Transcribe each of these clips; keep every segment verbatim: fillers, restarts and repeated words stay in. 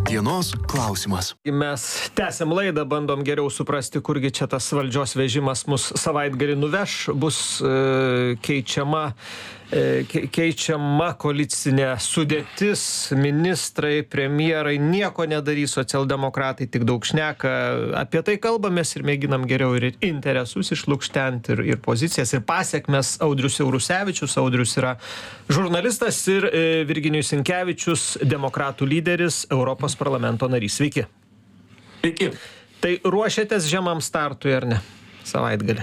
Dienos klausimas. Mes tęsiam laidą, bandom geriau suprasti, kurgi čia tas valdžios vežimas mus savaitgalį nuveš. Bus e, keičiama, e, keičiama koalicinė sudėtis, ministrai, premjerai nieko nedarys, socialdemokratai tik daug šneka. Apie tai kalbamės ir mėginam geriau ir interesus išlukštenti, ir, ir pozicijas, ir pasiekmes. Audrius Siaurusevičius, Audrius yra žurnalistas, ir e, Virginijus Sinkevičius, demokratų lyderis, Europos parlamento narys. Sveiki. Sveiki. Tai ruošiatės žemam startui ar ne savaitgalį?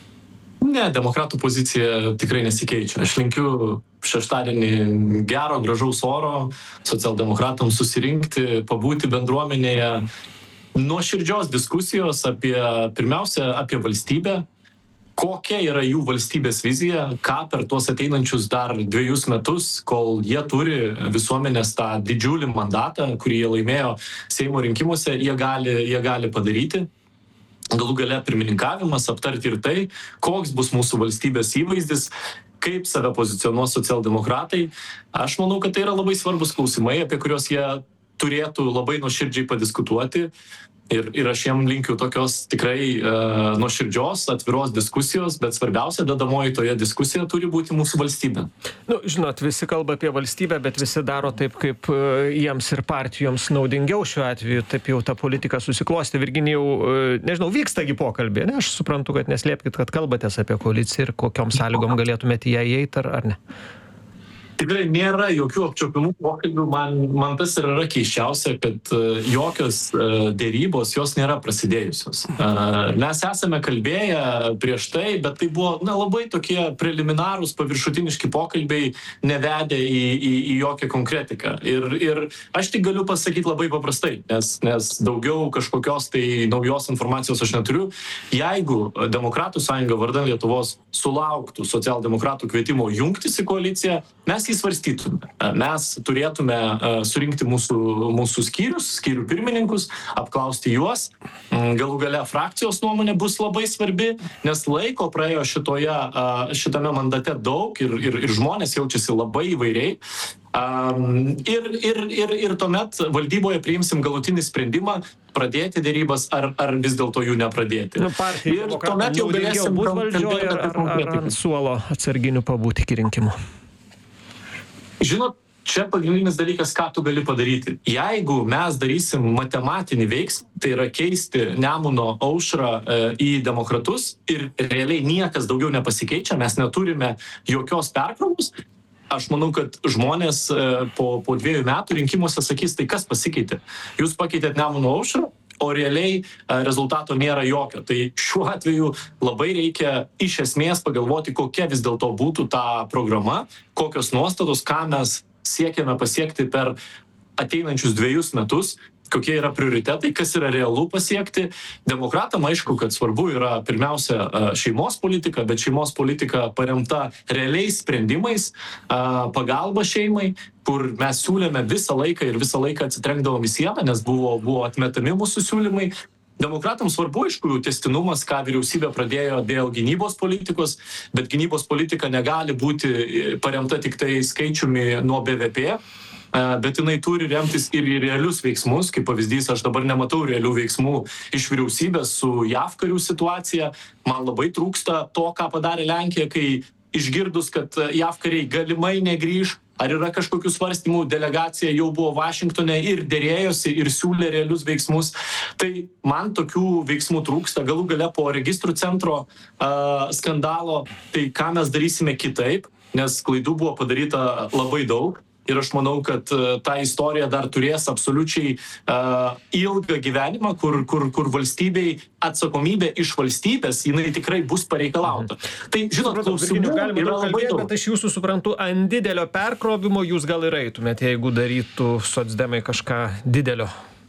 Ne, demokratų pozicija tikrai nesikeičia. Aš linkiu šeštadienį gero, gražaus oro, socialdemokratams susirinkti, pabūti bendruomenėje, nuoširdžios diskusijos apie, pirmiausia, apie valstybę, kokia yra jų valstybės vizija, ką per tuos ateinančius dar dviejus metus, kol jie turi visuomenės tą didžiulį mandatą, kurį jie laimėjo Seimo rinkimuose, jie gali, jie gali padaryti. Galų gale pirmininkavimas, aptarti ir tai, koks bus mūsų valstybės įvaizdis, kaip save pozicionuos socialdemokratai. Aš manau, kad tai yra labai svarbus klausimai, apie kuriuos jie turėtų labai nuoširdžiai padiskutuoti. Ir, ir aš jiem linkiu tokios tikrai uh, nuoširdžios, atviros diskusijos, bet svarbiausia dedamoji toje diskusijoje turi būti mūsų valstybė. Nu, žinot, visi kalba apie valstybę, bet visi daro taip, kaip uh, jiems ir partijoms naudingiau šiuo atveju. Taip jau ta politika susiklosti. Virginijau, uh, nežinau, vykstagi pokalbė, ne? Aš suprantu, kad neslėpkit, kad kalbatės apie koaliciją ir kokiom sąlygom galėtumėte ją įeiti, ar, ar ne? Tikrai nėra jokių apčiuopiamų pokalbių, man, man tas ir yra keisčiausia, kad uh, jokios uh, dėrybos, jos nėra prasidėjusios. Uh, mes esame kalbėję prieš tai, bet tai buvo na, labai tokie preliminarūs, paviršutiniški pokalbiai, nevedę į, į, į jokią konkretiką. Ir, ir aš tik galiu pasakyti labai paprastai, nes, nes daugiau kažkokios tai naujos informacijos aš neturiu. Jeigu Demokratų sąjunga vardan Lietuvos sulauktų socialdemokratų kvietimo jungtis į koaliciją, mes jį svarstytume. Mes turėtume surinkti mūsų, mūsų skyrius, skyrių pirmininkus, apklausti juos. Galų gale frakcijos nuomonė bus labai svarbi, nes laiko praėjo šitoje, šitame mandate daug ir, ir, ir žmonės jaučiasi labai įvairiai. Um, ir, ir, ir, ir tuomet valdyboje priimsim galutinį sprendimą pradėti dėrybas ar, ar vis dėlto jų nepradėti. Nu, partija, ir tuomet jau galėsim būt valdžioje ar, ar, ar ant suolo atsarginių pabūti iki rinkimų. Žinot, čia pagrindinis dalykas, ką tu gali padaryti. Jeigu mes darysim matematinį veiksmą, tai yra keisti Nemuno aušrą e, į demokratus ir realiai niekas daugiau nepasikeičia, mes neturime jokios perkrovos, aš manau, kad žmonės e, po, po dviejų metų rinkimuose sakys, tai kas pasikeitė? Jūs pakeitėt Nemuno aušrą, o realiai rezultato nėra jokio. Tai šiuo atveju labai reikia iš esmės pagalvoti, kokia vis dėlto būtų ta programa, kokios nuostatos, ką mes siekiame pasiekti per ateinančius dviejus metus, kokie yra prioritetai, kas yra realu pasiekti. Demokratam aišku, kad svarbu yra pirmiausia šeimos politika, bet šeimos politika paremta realiais sprendimais, pagalba šeimai, kur mes siūlėme visą laiką ir visą laiką atsitrenkdavom į sieną, nes buvo, buvo atmetami mūsų siūlymai. Demokratams svarbu, aišku, tęstinumas, ką vyriausybė pradėjo dėl gynybos politikos, bet gynybos politika negali būti paremta tik tai skaičiumi nuo B V P, bet jinai turi remtis ir į realius veiksmus. Kaip pavyzdys, aš dabar nematau realių veiksmų iš vyriausybės su J A V karių situacija. Man labai trūksta to, ką padarė Lenkija, kai išgirdus, kad J A V kariai galimai negrįž. Ar yra kažkokių svarstymų, delegacija jau buvo Vašingtone ir dėrėjosi ir siūlė realius veiksmus. Tai man tokių veiksmų trūksta. Galų gale po registrų centro uh, skandalo, tai ką mes darysime kitaip, nes klaidų buvo padaryta labai daug. Ir aš manau, kad uh, ta istorija dar turės absoliučiai uh, ilgą gyvenimą, kur, kur, kur valstybei atsakomybė iš valstybės, jinai tikrai bus pareikalauta. Mhm. Tai, žinot, klausimų yra labai daug. Bet aš jūsų suprantu, ant didelio perkrovimo jūs gal ir eitumėte, jeigu darytų socdemai kažką didelio.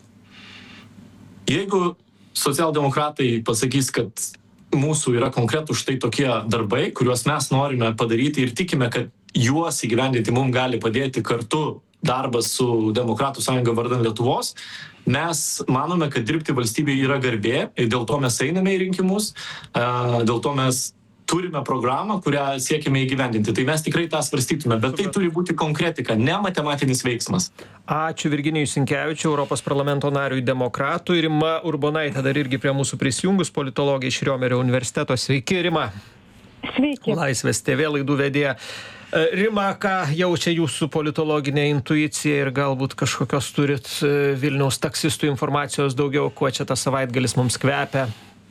Jeigu socialdemokratai pasakys, kad mūsų yra konkretų štai tokie darbai, kuriuos mes norime padaryti ir tikime, kad juos įgyvendinti mums gali padėti kartu darbas su Demokratų sąjunga vardan Lietuvos, mes manome, kad dirbti valstybėje yra garbė ir dėl to mes einame į rinkimus, dėl to mes turime programą, kurią siekime įgyvendinti. Tai mes tikrai tą svarstytume, bet tai turi būti konkretika, ne matematinis veiksmas. Ačiū Virginijui Sinkevičiui, Europos parlamento nariui demokratui. Rima Urbonaitė dar irgi prie mūsų prisijungus, politologė iš Riomerio universiteto. Sveiki, Rima. Sveiki. Laisvės T V laidų vedėja. Rima, ką jaučia jūsų politologinė intuicija ir galbūt kažkokios turit Vilniaus taksistų informacijos daugiau, kuo čia tas savaitgalis mums kvepia?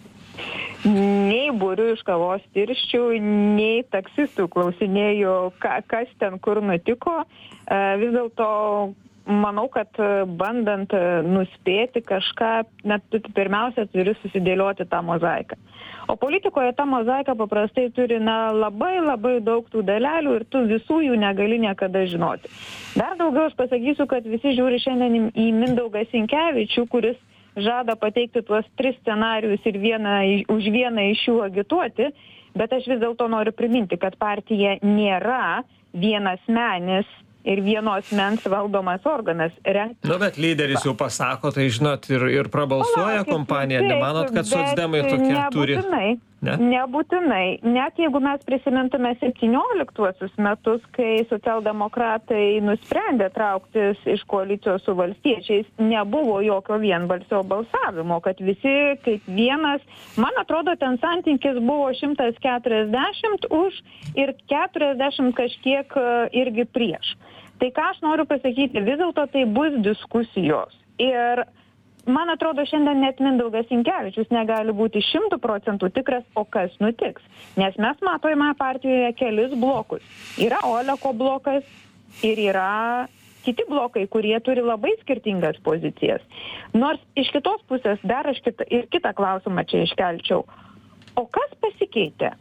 Nei būriu iš kavos tirščių, nei taksistų klausinėjau, ka, kas ten kur nutiko. Vis dėlto manau, kad bandant nuspėti kažką, net pirmiausia turi susidėlioti tą mozaiką. O politikoje ta mozaika paprastai turi na, labai labai daug tų dalelių ir tu visų jų negali niekada žinoti. Dar daugiau aš pasakysiu, kad visi žiūri šiandien į Mindaugą Sinkevičių, kuris žada pateikti tuos tris scenarius ir vieną, už vieną iš jų agituoti, bet aš vis dėlto noriu priminti, kad partija nėra vienasmenis ir vieno asmens valdomas organas. Renk... Nu, bet lyderis jau pasako, tai žinot, ir, ir prabalsuoja kompanija. Nemanot, kad socdemai tokie turi? Ne? Nebūtinai. Net jeigu mes prisimintume septynioliktuosius metus, kai socialdemokratai nusprendė trauktis iš koalicijos su valstiečiais, nebuvo jokio vienbalsio balsavimo, kad visi kaip vienas, man atrodo, ten santykis buvo šimtas keturiasdešimt už ir keturiasdešimt kažkiek irgi prieš. Tai ką aš noriu pasakyti, vis dėlto tai bus diskusijos. Ir man atrodo, šiandien net Mindaugas Sinkevičius negali būti šimtų procentų tikras, o kas nutiks. Nes mes matome partijoje kelis blokus. Yra Oleko blokas ir yra kiti blokai, kurie turi labai skirtingas pozicijas. Nors iš kitos pusės dar aš kita, ir kitą klausimą čia iškelčiau. O kas pasikeitė?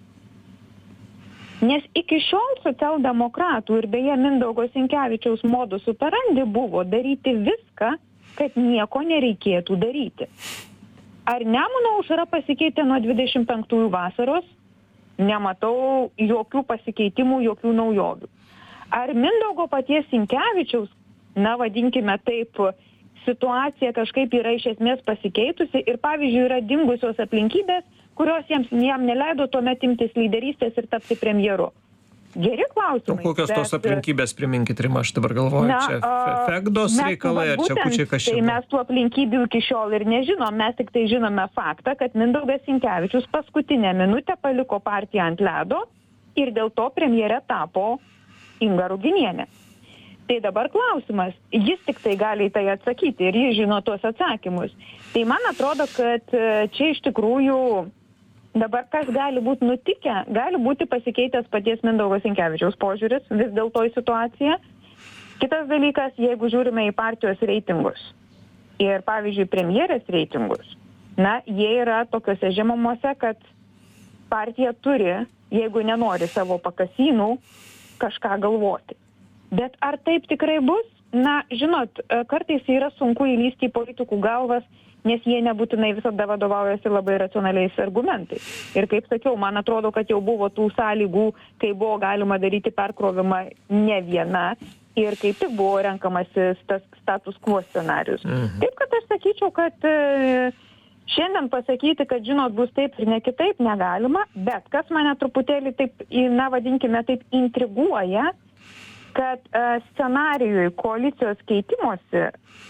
Nes iki šiol socialdemokratų ir beje Mindaugo Sinkevičiaus modus operandi buvo daryti viską, kad nieko nereikėtų daryti. Ar Nemuno aušra pasikeitė nuo dvidešimt penktųjų vasaros? Nematau jokių pasikeitimų, jokių naujovių. Ar Mindaugo paties Sinkevičiaus, na vadinkime taip, situacija kažkaip yra iš esmės pasikeitusi ir pavyzdžiui yra dingusios aplinkybės, kurios jiems jam neleido tuomet imtis lyderystės ir tapti premjeru. Geri klausimai. O kokios bet... tos aplinkybės, priminkit, Rima, aš dabar galvoju, na, čia Fegdos reikalai ar čia kučiai kažkaip? Tai mes tų aplinkybių iki šiol ir nežinom, mes tik tai žinome faktą, kad Mindaugas Sinkevičius paskutinę minutę paliko partiją ant ledo ir dėl to premjerė tapo Inga Ruginienė. Tai dabar klausimas, jis tik tai gali į tai atsakyti ir jis žino tuos atsakymus. Tai man atrodo, kad čia iš tikrųjų dabar kas gali būti nutikę, gali būti pasikeitęs paties Mindaugo Sinkevičiaus požiūris vis dėlto į situaciją. Kitas dalykas, jeigu žiūrime į partijos reitingus ir, pavyzdžiui, premjerės reitingus, na, jie yra tokiuose žemumose, kad partija turi, jeigu nenori savo pakasynų, kažką galvoti. Bet ar taip tikrai bus? Na, žinot, kartais yra sunku įlysti į politikų galvas, nes jie nebūtinai visada vadovaujasi labai racionaliais argumentais. Ir kaip sakiau, man atrodo, kad jau buvo tų sąlygų, kai buvo galima daryti perkrovimą ne viena ir kaip tik buvo renkamasis tas status quo scenarius. Mhm. Taip, kad aš sakyčiau, kad e, šiandien pasakyti, kad žinot, bus taip ir ne kitaip negalima, bet kas mane truputėlį taip, na vadinkime, taip intriguoja, kad e, scenarijui koalicijos keitimosi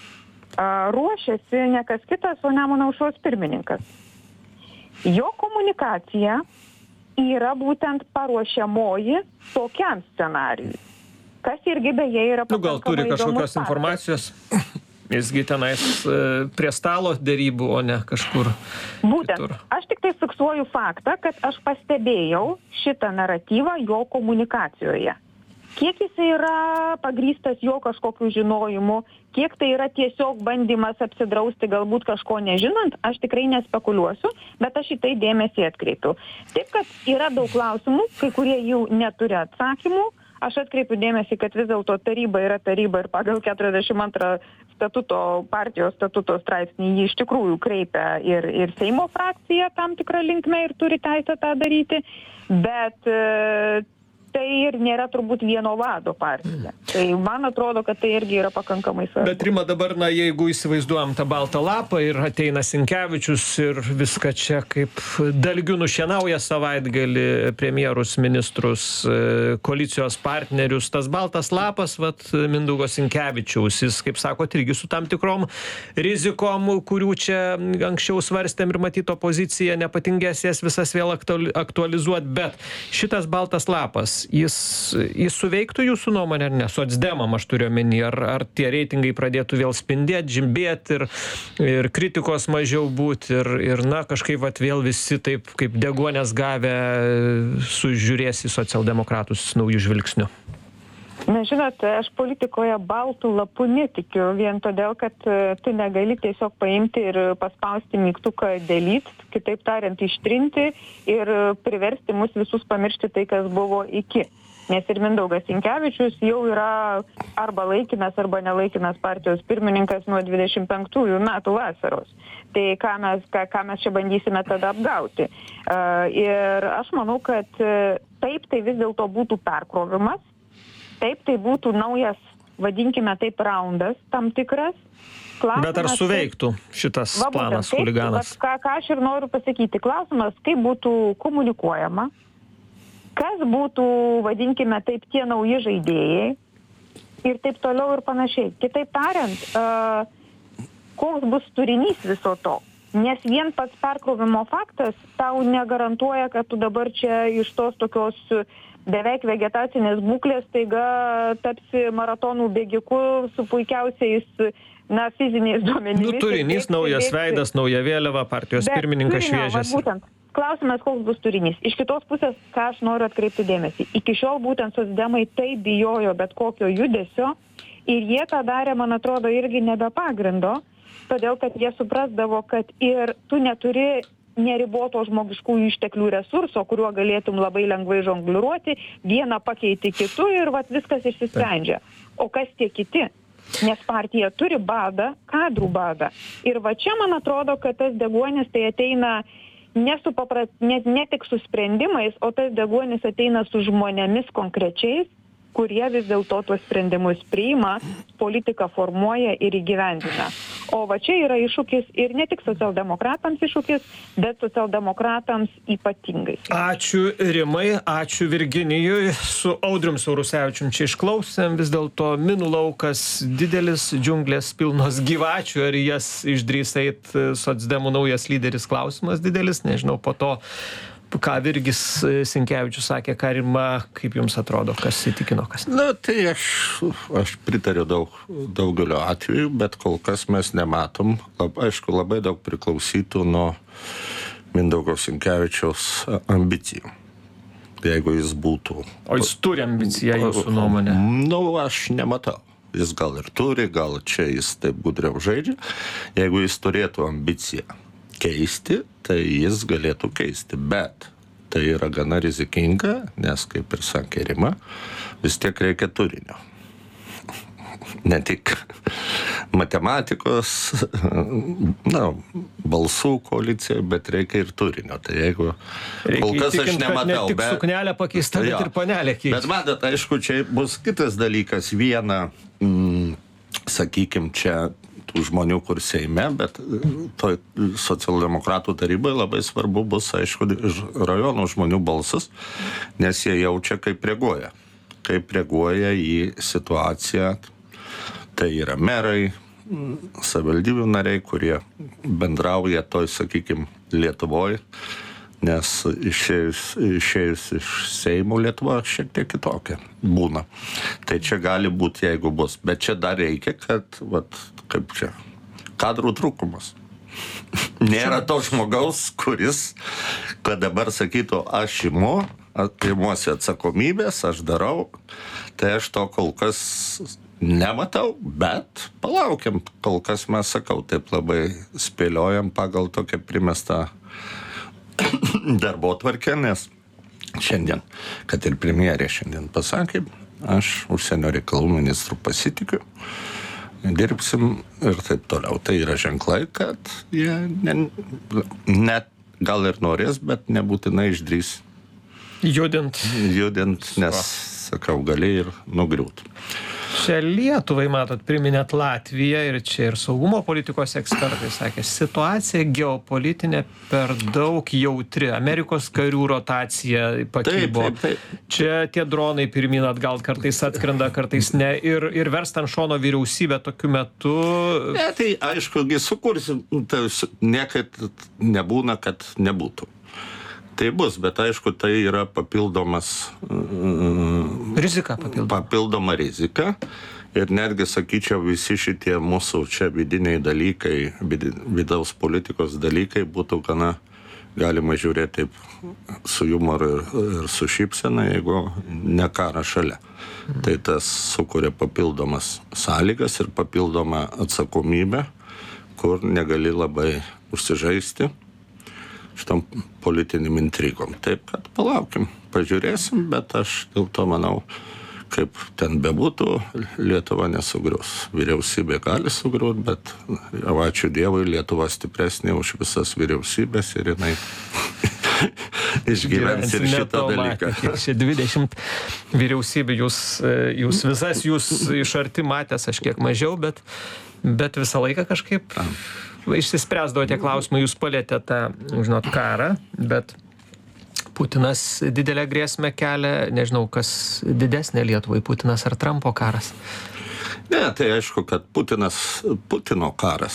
ruošiasi ne kas kitas, o Nemuno aušros pirmininkas. Jo komunikacija yra būtent paruošiamoji tokiam scenarijui, kas irgi beje yra pakankamai įdomus. Nu, gal turi kažkokios informacijos, jisgi tenais prie stalo dėrybų, o ne kažkur būtent kitur. Aš tik tai fiksuoju faktą, kad aš pastebėjau šitą naratyvą jo komunikacijoje. Kiek jis yra pagrįstas jo kažkokiu žinojimu, kiek tai yra tiesiog bandymas apsidrausti galbūt kažko nežinant, aš tikrai nespekuliuosiu, bet aš į tai dėmesį atkreipiu. Taip, kad yra daug klausimų, kai kurie jų neturi atsakymų, aš atkreipiu dėmesį, kad vis dėlto taryba yra taryba ir pagal keturiasdešimt antrą statuto, partijos statuto straipsnį jį iš tikrųjų kreipia ir, ir Seimo frakcija tam tikrą linkmę ir turi teisę tą daryti, bet tai ir nėra turbūt vieno vado partija. Tai man atrodo, kad tai irgi yra pakankamai svarbu. Bet Rima, dabar, na, jeigu įsivaizduojam tą baltą lapą ir ateina Sinkevičius ir viską čia kaip dalgių nušienauja savaitgalį premjerus, ministrus, koalicijos partnerius, tas baltas lapas, vat, Mindaugo Sinkevičiaus, jis, kaip sakot, irgi su tam tikrom rizikom, kurių čia anksčiau svarstėm ir matyt opozicija nepatingės jas visas vėl aktualizuoti, bet šitas baltas lapas, jis, jis suveiktų jūsų nuomonę ar ne? Socdemam aš turiu omeny, ar, ar tie reitingai pradėtų vėl spindėti, džimbėti ir, ir kritikos mažiau būti ir, ir na, kažkaip vat, vėl visi taip kaip deguonės gavę sužiūrės į socialdemokratus naujų žvilgsnių. Na, žinot, aš politikoje baltų lapų netikiu, vien todėl, kad tu negali tiesiog paimti ir paspausti mygtuką delete, kitaip tariant, ištrinti ir priversti mus visus pamiršti tai, kas buvo iki. Nes ir Mindaugas Sinkevičius jau yra arba laikinas, arba nelaikinas partijos pirmininkas nuo dvidešimt penktųjų metų vasaros. Tai ką mes, ką, ką mes čia bandysime tada apgauti. Uh, ir aš manau, kad taip tai vis dėlto būtų perkrovimas. Taip, tai būtų naujas, vadinkime taip, raundas tam tikras. Klausimas, bet ar suveiktų šitas va, planas taip, chuliganas? Ką, ką aš ir noriu pasakyti. Klausimas, kaip būtų komunikuojama, kas būtų, vadinkime taip, tie nauji žaidėjai ir taip toliau ir panašiai. Kitaip tariant, uh, koks bus turinys viso to. Nes vien pats perkrovimo faktas tau negarantuoja, kad tu dabar čia iš tos tokios beveik vegetacinės būklės taiga tapsi maratonų bėgiku su puikiausiais, na, fiziniais duomenimis. Nu, turinys, naujas veidas, nauja vėliava, partijos bet pirmininkas šviežias. Būtent, klausimas, koks bus turinys. Iš kitos pusės, ką aš noriu atkreipti dėmesį. Iki šiol būtent socdemai taip bijojo bet kokio judesio ir jie tą darė, man atrodo, irgi nebe pagrindo, todėl kad jie suprasdavo, kad ir tu neturi neriboto žmogiškųjų išteklių resurso, kuriuo galėtum labai lengvai žongliruoti, vieną pakeiti kitu ir vat viskas išsisprendžia. O kas tie kiti? Nes partija turi badą, kadrų badą. Ir va čia man atrodo, kad tas deguonis tai ateina ne, su paprat, ne, ne tik su sprendimais, o tas deguonis ateina su žmonėmis konkrečiais, kurie vis dėlto tuos sprendimus priima, politiką formuoja ir įgyvendina. O va čia yra iššūkis ir ne tik socialdemokratams iššūkis, bet socialdemokratams ypatingai. Ačiū Rimai, ačiū Virginijui. Su Audrium Saurusevičium čia išklausėm. Vis dėlto minų laukas didelis, džiunglės pilnos gyvačių. Ar jas išdrįs eit socdemų naujas lyderis, klausimas didelis. Nežinau, po to ką Virgis Sinkevičius sakė, ką Rima, kaip jums atrodo, kas įtikino, kas? Na, tai aš, aš pritariu daug, daugelio atveju, bet kol kas mes nematom. Lab, aišku, labai daug priklausytų nuo Mindaugo Sinkevičiaus ambicijų. Jeigu jis būtų... O jis turi ambiciją, jūsų nuomonė? Nu, aš nematau. Jis gal ir turi, gal čia jis taip gudriau žaidžia. Jeigu jis turėtų ambiciją keisti, tai jis galėtų keisti, bet tai yra gana rizikinga, nes, kaip ir sakė Rima, vis tiek reikia turinio. Ne tik matematikos, na, balsų koalicija, bet reikia ir turinio. Tai jeigu reikia kol kas įtikint, aš nematau, ne tik bet suknelė pakeista, bet jo, ir panelė keista. Bet matot, aišku, čia bus kitas dalykas. Viena, mm, sakykim, čia tų žmonių, kur Seime, bet to socialdemokratų tarybai labai svarbu bus, aišku, rajono žmonių balsas, nes jie jaučia, kaip reaguoja. Kaip reaguoja į situaciją. Tai yra merai, savivaldybių nariai, kurie bendrauja toj, sakykim, Lietuvoje, nes išėjus, išėjus iš Seimo Lietuva šiek tiek kitokia būna. Tai čia gali būti, jeigu bus. Bet čia dar reikia, kad, vat, kaip čia, kadrų trūkumas. Nėra to žmogaus, kuris, kad dabar sakytų, aš imu, imuosi atsakomybės, aš darau, tai aš to kol kas nematau, bet palaukiam, kol kas mes, sakau, taip labai spėliojam pagal tokią primestą darbotvarkę, nes šiandien, kad ir premjerė šiandien pasakė, aš užsienio reikalų ministrų pasitikiu, dirbsim ir taip toliau. Tai yra ženklai, kad jie ne, net gal ir norės, bet nebūtinai išdrys Judint. Judint, nes, sakau, gali ir nugriūt. Čia Lietuvai, matot, priminėt Latviją ir čia ir saugumo politikos ekspertai sakė, situacija geopolitinė per daug jautri. Amerikos karių rotacija pakybo. Taip, taip, taip. Čia tie dronai pirmyn atgal kartais atskrenda, kartais ne. Ir, ir verst ant šono vyriausybę tokiu metu. Ne, tai aišku, sukursim, tai niekad nebūna, kad nebūtų. Tai bus, bet aišku, tai yra papildomas... Rizika papildoma. Papildoma rizika. Ir netgi, sakyčiau, visi šitie mūsų čia vidiniai dalykai, vidaus politikos dalykai būtų gana galima žiūrėti taip su jumoru ir, ir su šypsena, jeigu ne karą šalia. Mm. Tai tas sukuria papildomas sąlygas ir papildomą atsakomybę, kur negali labai užsižaisti šitam politiniam intrigom. Taip, kad palaukim, pažiūrėsim, bet aš dėl to manau, kaip ten bebūtų, Lietuva nesugrius. Vyriausybė gali sugriūt, bet jau ačiū Dievui, Lietuva stipresnė už visas vyriausybės ir jinai išgyvens ir šitą dalyką. Čia dvidešimt vyriausybių, jūs, jūs visas jūs iš arti matęs, aš kiek mažiau, bet, bet visą laiką kažkaip... A. Išsispręsdavo tie klausimai, jūs palėtė tą, žinot, karą, bet Putinas didelę grėsmę kelia, nežinau, kas didesnė Lietuvai, Putinas ar Trumpo karas? Ne, tai aišku, kad Putinas, Putino karas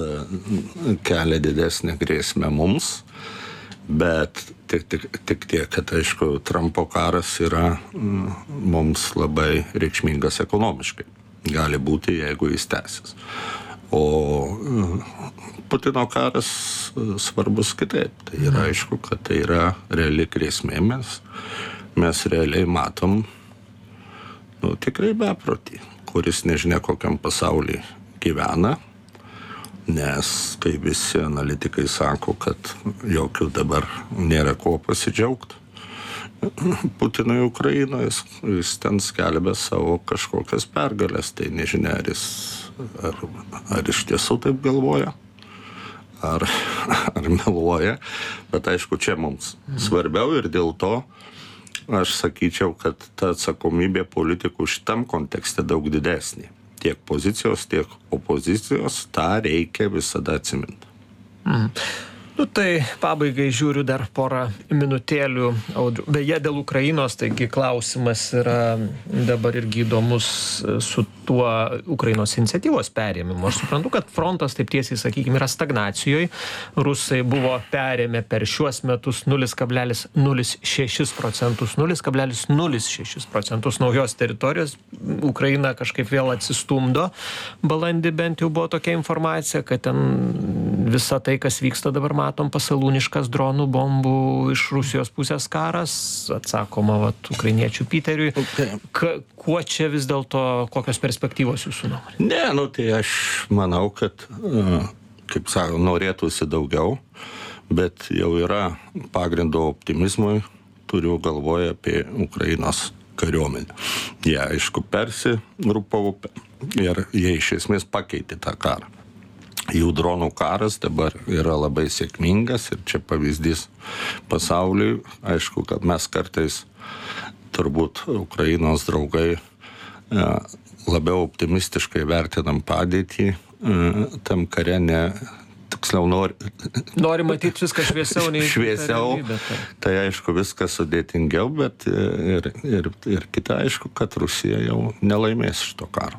kelia didesnę grėsmę mums, bet tik, tik, tik tiek, kad aišku, Trumpo karas yra mums labai reikšmingas ekonomiškai. Gali būti, jeigu jis tęsis. O Putino karas svarbus kitaip. Tai yra aišku, kad tai yra reali grėsmė. Mes, mes realiai matom nu, tikrai beprotį, kuris nežinia kokiam pasaulyje gyvena, nes kai visi analitikai sako, kad jokių dabar nėra ko pasidžiaugti Putinui Ukrainoje, jis, jis ten skelbia savo kažkokias pergalės, tai nežinia, ar jis Ar, ar iš tiesų taip galvoja, ar, ar meluoja, bet aišku, čia mums svarbiau ir dėl to aš sakyčiau, kad ta atsakomybė politikų šitam kontekste daug didesnė. Tiek pozicijos, tiek opozicijos, tą reikia visada atsiminti. Mm. Nu tai pabaigai žiūriu dar porą minutėlių. Audriu. Beje, dėl Ukrainos, taigi klausimas yra dabar irgi įdomus su tuo Ukrainos iniciatyvos perėmimu. Aš suprantu, kad frontas, taip tiesiai sakykime, yra stagnacijoje. Rusai buvo perėmę per šiuos metus nulis kablelis nulis šešis procentus, nulis kablelis nulis šešis procentus naujos teritorijos. Ukraina kažkaip vėl atsistumdo. Balandį bent jau buvo tokia informacija, kad ten visa tai, kas vyksta dabar, matom pasalūniškas dronų bombų iš Rusijos pusės karas, atsakoma vat, ukrainiečių Piteriui. Okay. Ka, kuo čia vis dėlto, kokios perspektyvos jūsų nuomonė? Ne, nu tai aš manau, kad, kaip sakau, norėtųsi daugiau, bet jau yra pagrindo optimizmui, turiu galvoje apie Ukrainos kariuomenę. Jie, aišku, persigrupavo ir jie iš esmės pakeitė tą karą. Jų dronų karas dabar yra labai sėkmingas ir čia pavyzdys pasauliui. Aišku, kad mes kartais turbūt Ukrainos draugai labiau optimistiškai vertinam padėtį tam kare, ne, tiksliau nori... Nori matyti viską šviesiau, nei... Šviesiau, tai aišku viskas sudėtingiau, bet ir, ir, ir kita aišku, kad Rusija jau nelaimės šito karo.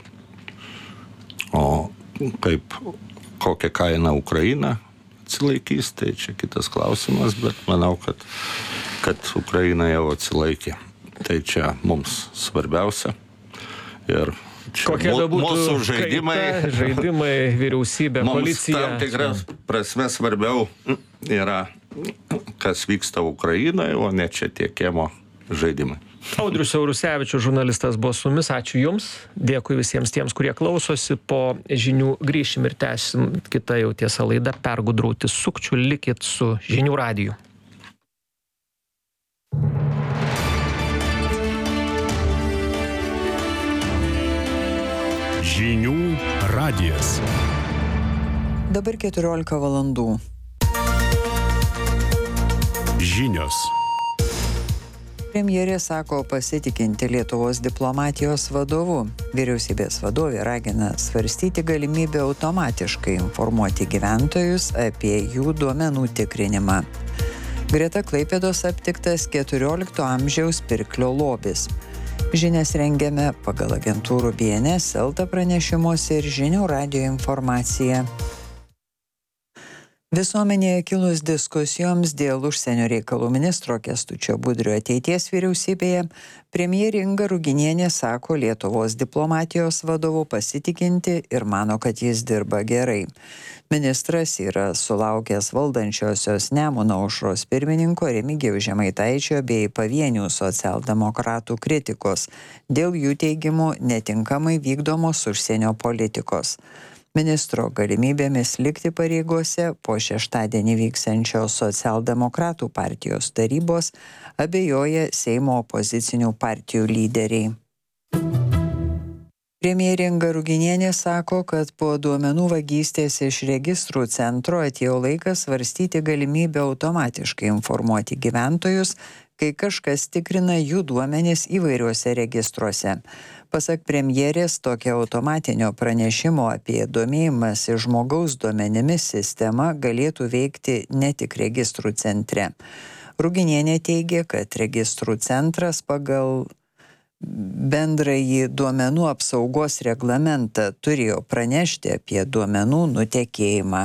O kaip kokią kainą Ukraina atsilaikys, tai čia kitas klausimas, bet manau, kad, kad Ukraina jau atsilaikė. Tai čia mums svarbiausia. Ir čia kokie mū, būtų mūsų žaidimai, kaita, žaidimai, vyriausybė, mums policija. Tam tikras prasme svarbiau yra, kas vyksta Ukrainoje, o ne čia tie kiemo žaidimai. Audrius Siaurusevičius, žurnalistas, buvo su mumis. Ačiū Jums. Dėkui visiems tiems, kurie klausosi. Po žinių grįšim ir tęsim kitą jau tiesą laidą Pergudrauti sukčių. Likit su Žinių radiju. Žinių radijas. Dabar keturiolika valandų. Žinios. Premjerė sako pasitikinti Lietuvos diplomatijos vadovu. Vyriausybės vadovė ragina svarstyti galimybę automatiškai informuoti gyventojus apie jų duomenų tikrinimą. Greta Klaipėdos aptiktas keturiolikto amžiaus pirklio lobis. Žinias rengiame pagal agentūrų B N S, Elta pranešimuose ir Žinių radijo informaciją. Visuomenėje kilus diskusijoms dėl užsienio reikalų ministro Kęstučio Budrio ateities vyriausybėje, premjerė Inga Ruginienė sako Lietuvos diplomatijos vadovu pasitikinti ir mano, kad jis dirba gerai. Ministras yra sulaukęs valdančiosios Nemuno aušros pirmininko Remigijaus Žemaitaičio bei pavienių socialdemokratų kritikos dėl jų teigimų netinkamai vykdomos užsienio politikos. Ministro galimybėmis likti pareigose po šeštadienį vyksiančios socialdemokratų partijos tarybos abejoja Seimo opozicinių partijų lyderiai. Premjerė Inga Ruginienė sako, kad po duomenų vagystės iš registrų centro atėjo laikas svarstyti galimybę automatiškai informuoti gyventojus, kai kažkas tikrina jų duomenis įvairiuose registruose. Pasak premjerės, tokia automatinio pranešimo apie domėjimąsi žmogaus duomenimis sistema galėtų veikti ne tik registrų centre. Ruginienė teigia, kad registrų centras pagal bendrąjį duomenų apsaugos reglamentą turėjo pranešti apie duomenų nutekėjimą.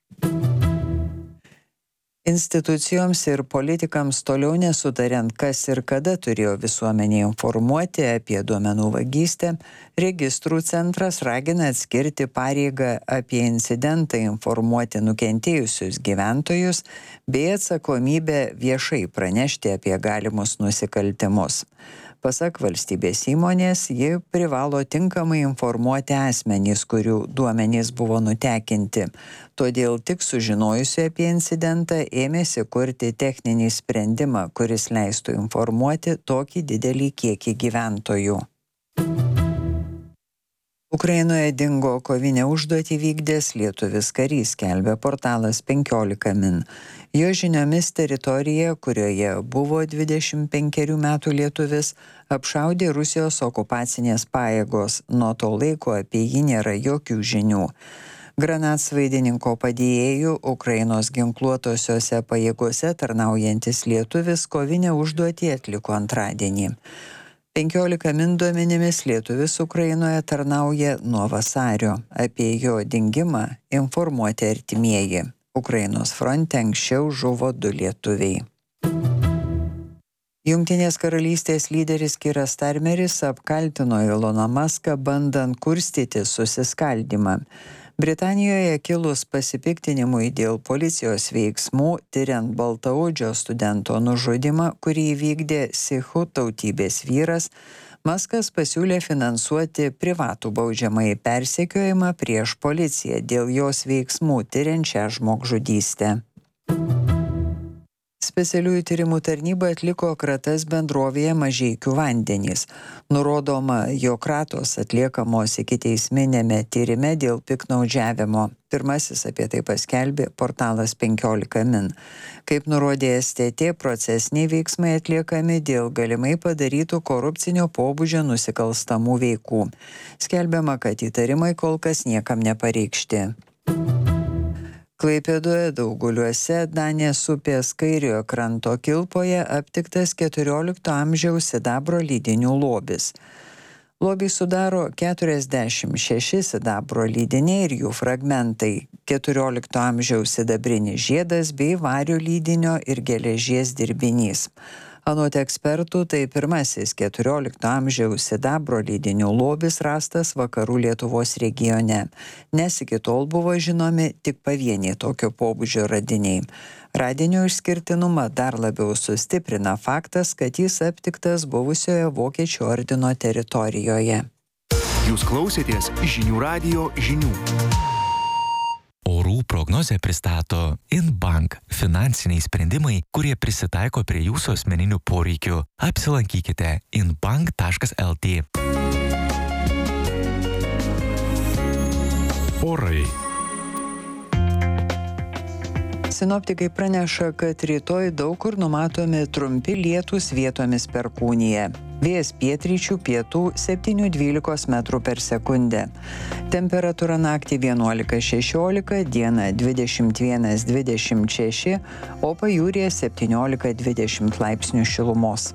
Institucijoms ir politikams toliau nesutariant, kas ir kada turėjo visuomenę informuoti apie duomenų vagystę, registrų centras ragina atskirti pareigą apie incidentą informuoti nukentėjusius gyventojus bei atsakomybę viešai pranešti apie galimus nusikaltimus. Pasak valstybės įmonės, ji privalo tinkamai informuoti asmenys, kurių duomenys buvo nutekinti. Todėl tik sužinojusi apie incidentą ėmėsi kurti techninį sprendimą, kuris leistų informuoti tokį didelį kiekį gyventojų. Ukrainoje dingo kovinę užduotį vykdęs lietuvis karys, skelbia portalas penkiolika min. Jo žiniomis teritorija, kurioje buvo dvidešimt penkerių metų lietuvis, apšaudė Rusijos okupacinės pajėgos. Nuo to laiko apie jį nėra jokių žinių. Granatsvaidininko padėjėjų Ukrainos ginkluotosiose pajėgose tarnaujantis lietuvis kovinę užduotį atliko antradienį. penkiolika min duomenimis lietuvis Ukrainoje tarnauja nuo vasario. Apie jo dingimą informuoti artimieji. Ukrainos fronte anksčiau žuvo du lietuviai. Jungtinės karalystės lyderis Kiras Starmeris apkaltino Eloną Muską bandant kurstyti susiskaldymą. Britanijoje kilus pasipiktinimui dėl policijos veiksmų, tyriant baltaodžio studento nužudymą, kurį įvykdė sichų tautybės vyras, Muskas pasiūlė finansuoti privatų baudžiamąjį persekiojimą prieš policiją dėl jos veiksmų tyriančią žmogžudystę. Specialiųjų tyrimų tarnyba atliko kratas bendrovėje Mažeikių vandenys. Nurodoma, jog kratos atliekamos ikiteisminėme tyrime dėl piktnaudžiavimo. Pirmasis apie tai paskelbė portalas penkiolika min. Kaip nurodė S T T, procesiniai veiksmai atliekami dėl galimai padarytų korupcinio pobūdžio nusikalstamų veikų. Skelbiama, kad įtarimai kol kas niekam nepareikšti. Klaipėdoje Dauguliuose Danės upės kairiojo kranto kilpoje aptiktas keturiolikto amžiaus sidabro lydinių lobis. Lobį sudaro keturiasdešimt šeši sidabro lydiniai ir jų fragmentai, keturiolikto amžiaus sidabrinis žiedas bei vario lydinio ir geležies dirbinys. Anot ekspertų, tai pirmasis keturiolikto amžiaus sidabro lydinių lobis rastas vakarų Lietuvos regione, nes iki tol buvo žinomi tik pavieniai tokio pobūdžio radiniai. Radinio išskirtinumą dar labiau sustiprina faktas, kad jis aptiktas buvusioje Vokiečių ordino teritorijoje. Jūs klausėtės žinių radijo žinių. Orų prognozę pristato Inbank – finansiniai sprendimai, kurie prisitaiko prie jūsų asmeninių poreikių. Apsilankykite inbank taškas el tė. Orai. Sinoptikai praneša, kad rytoj daug kur numatomi trumpi lietūs, vietomis perkūnija. Vėjas pietryčių pietų septyni dvylika metrų per sekundę. Temperatūra naktį vienuolika šešiolika, dieną dvidešimt vienas dvidešimt šeši, o pajūryje septyniolika dvidešimt laipsnių šilumos.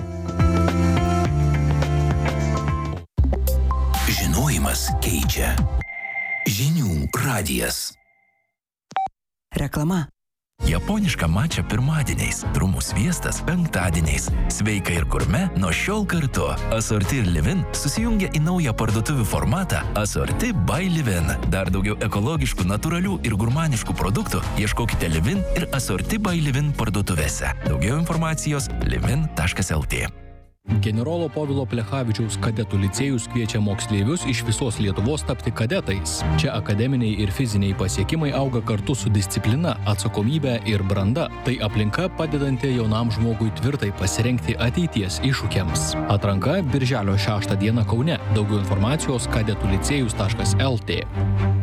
Žinojimas keičia. Žinių radijas. Reklama. Japonišką mačą pirmadieniais, trumų sviestas penktadieniais. Sveika ir gurme nuo šiol kartu. Asorti ir Livin susijungia į naują parduotuvių formatą Asorti by Livin. Dar daugiau ekologiškų, natūralių ir gurmaniškų produktų ieškokite Livin ir Asorti by Livin parduotuvėse. Daugiau informacijos livin taškas lt. Generolo Povilo Plechavičiaus kadetų licėjus kviečia moksleivius iš visos Lietuvos tapti kadetais. Čia akademiniai ir fiziniai pasiekimai auga kartu su disciplina, atsakomybė ir branda. Tai aplinka padedanti jaunam žmogui tvirtai pasirengti ateities iššūkiams. Atranka birželio šeštą dieną Kaune. Daugiau informacijos kadetų licėjus taškas lt.